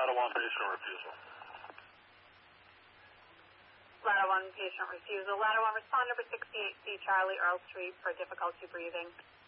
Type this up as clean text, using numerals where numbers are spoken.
Ladder 1 patient refusal. Ladder 1 patient refusal. Ladder 1 respond number 68C Charlie Earl Street for difficulty breathing.